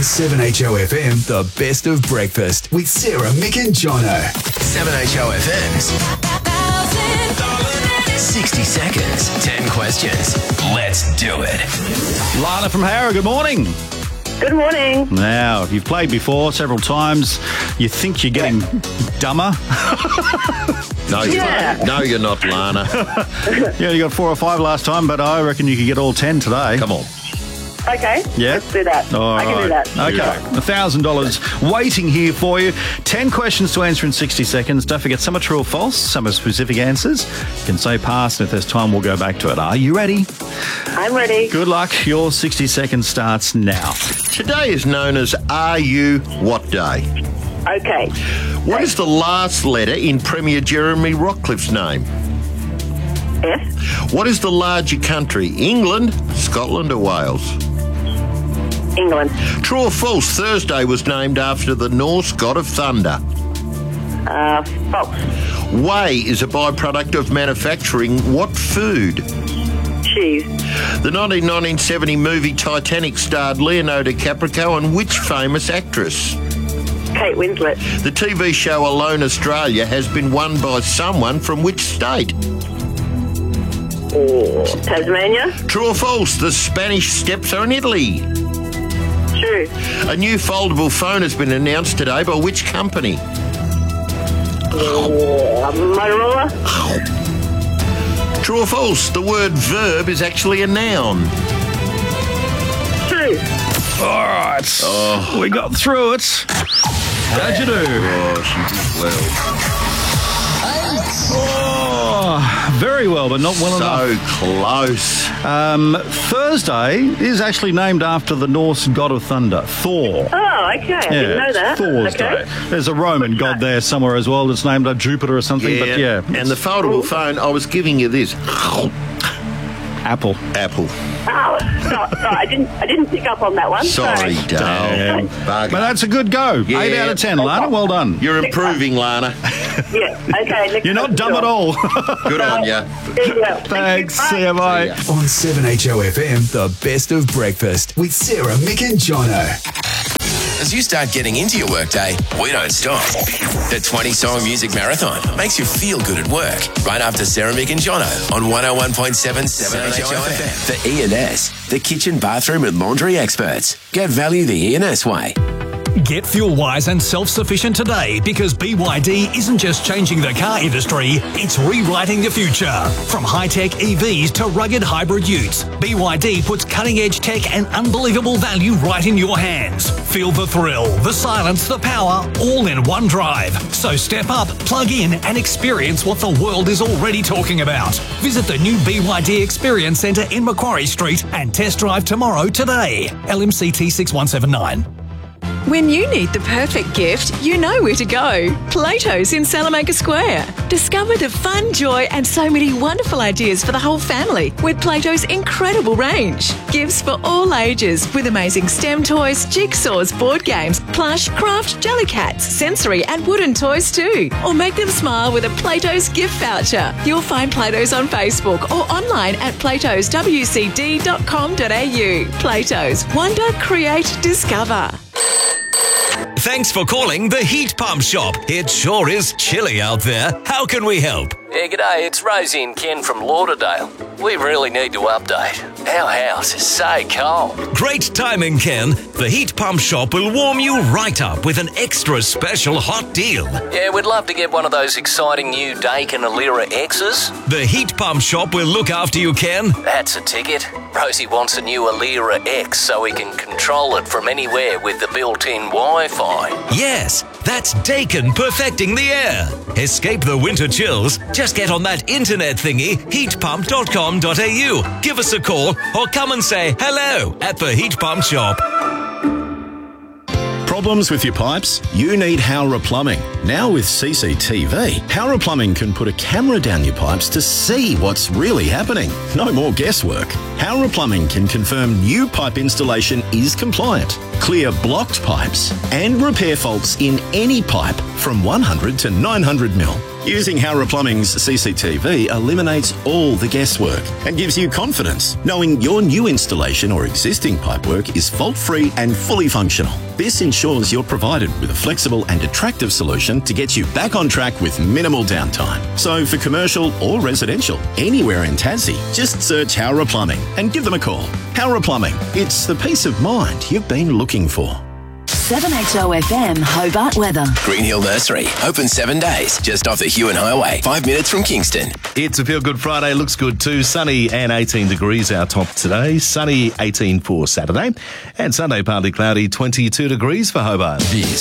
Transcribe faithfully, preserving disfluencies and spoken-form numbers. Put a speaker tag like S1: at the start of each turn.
S1: On seven H O F M, the best of breakfast with Sarah, Mick and Jono.
S2: seven H O F M's sixty seconds, ten questions. Let's do it.
S3: Lana from Harrow, good morning.
S4: Good morning.
S3: Now, you've played before several times. You think you're getting dumber?
S5: No, you're
S4: Yeah.
S5: not. No, you're not, Lana.
S3: Yeah, you got four or five last time, but I reckon you could get all ten today.
S5: Come on.
S4: Okay.
S3: Yeah?
S4: Let's do that.
S3: All
S4: I can do
S3: right.
S4: that.
S3: Okay, one thousand dollars waiting here for you. ten questions to answer in sixty seconds. Don't forget, some are true or false, some are specific answers. You can say pass, and if there's time, we'll go back to it. Are you ready?
S4: I'm ready.
S3: Good luck. Your sixty seconds starts now.
S5: Today is known as Are You What Day?
S4: Okay.
S5: What is the last letter in Premier Jeremy Rockcliffe's name?
S4: F.
S5: What is the larger country, England, Scotland or Wales?
S4: England.
S5: True or false, Thursday was named after the Norse god of thunder?
S4: Uh, false.
S5: Whey is a byproduct of manufacturing what food?
S4: Cheese.
S5: The nineteen seventy movie Titanic starred Leonardo DiCaprio and which famous actress?
S4: Kate Winslet.
S5: The T V show Alone Australia has been won by someone from which state?
S4: Oh, Tasmania.
S5: True or false, the Spanish Steps are in Italy?
S4: True.
S5: A new foldable phone has been announced today by which company?
S4: Oh, Motorola.
S5: True or false, the word verb is actually a noun?
S4: True.
S3: All right. Oh. We got through it. How'd you do?
S5: Oh, she did well.
S3: Oh, very well, but not well enough.
S5: So close.
S3: Um, Thursday is actually named after the Norse god of thunder, Thor.
S4: Oh, okay. I didn't know that.
S3: Thor's
S4: okay.
S3: Day. There's a Roman god there somewhere as well that's named after Jupiter or something, but yeah.
S5: And the foldable phone, I was giving you this.
S3: Apple.
S5: Apple.
S4: Oh, sorry, sorry, I didn't. I didn't pick up on that one.
S5: Sorry,
S3: Damn.
S5: Dale. Bugger.
S3: But that's a good go.
S5: Yeah.
S3: Eight out of ten, Lana. Well done.
S5: You're improving, Lana.
S4: Yeah. Okay. Next
S3: You're not
S4: time,
S3: dumb
S4: sure.
S3: at all.
S5: Good on ya.
S4: There you go.
S3: Thanks.
S4: Thank you.
S3: See you, bye.
S1: On seven H O F M, the best of breakfast with Sarah, Mick and Jono.
S2: As you start getting into your workday, we don't stop. The twenty-song music marathon makes you feel good at work. Right after Sarah, Mick and Jono on one oh one point seven seven H O F M. For E and S, the kitchen, bathroom and laundry experts. Get value the E and S way.
S6: Get fuel-wise and self-sufficient today because B Y D isn't just changing the car industry, it's rewriting the future. From high-tech E Vs to rugged hybrid utes, B Y D puts cutting-edge tech and unbelievable value right in your hands. Feel the thrill, the silence, the power, all in one drive. So step up, plug in and experience what the world is already talking about. Visit the new B Y D Experience Centre in Macquarie Street and test drive tomorrow today. L M C T six one seven nine.
S7: When you need the perfect gift, you know where to go. Plato's in Salamanca Square. Discover the fun, joy and so many wonderful ideas for the whole family with Plato's incredible range. Gifts for all ages with amazing STEM toys, jigsaws, board games, plush, craft, jellycats, sensory and wooden toys too. Or make them smile with a Plato's gift voucher. You'll find Plato's on Facebook or online at platos w c d dot com dot a u. Plato's. Wonder, create, discover.
S6: Thanks for calling the Heat Pump Shop. It sure is chilly out there. How can we help?
S8: Yeah, g'day, it's Rosie and Ken from Lauderdale. We really need to update. Our house is so cold.
S6: Great timing, Ken. The Heat Pump Shop will warm you right up with an extra special hot deal.
S8: Yeah, we'd love to get one of those exciting new Daikin Alira X's.
S6: The Heat Pump Shop will look after you, Ken.
S8: That's a ticket. Rosie wants a new Alira X so we can control it from anywhere with the built-in Wi-Fi.
S6: Yes, that's Daikin perfecting the air. Escape the winter chills. Just get on that internet thingy, heat pump dot com dot a u. Give us a call or come and say hello at the Heat Pump Shop.
S9: Problems with your pipes? You need Howrah Plumbing. Now with C C T V, Howrah Plumbing can put a camera down your pipes to see what's really happening. No more guesswork. Howrah Plumbing can confirm new pipe installation is compliant, clear blocked pipes, and repair faults in any pipe from one hundred to nine hundred mil. Using Howrah Plumbing's C C T V eliminates all the guesswork and gives you confidence, knowing your new installation or existing pipework is fault-free and fully functional. This ensures you're provided with a flexible and attractive solution to get you back on track with minimal downtime. So for commercial or residential, anywhere in Tassie, just search Howrah Plumbing and give them a call. Howrah Plumbing, it's the peace of mind you've been looking for.
S10: seven H O F M Hobart weather.
S2: Green Hill Nursery, open seven days, just off the Hewan Highway, five minutes from Kingston.
S11: It's a Feel Good Friday, looks good too. Sunny and eighteen degrees our top today. Sunny eighteen for Saturday. And Sunday partly cloudy, twenty-two degrees for Hobart.
S2: This